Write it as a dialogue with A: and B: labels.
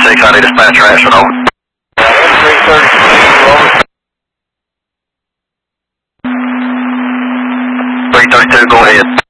A: 336, I need dispatcher action, over.
B: 332, over.
A: 332, go ahead.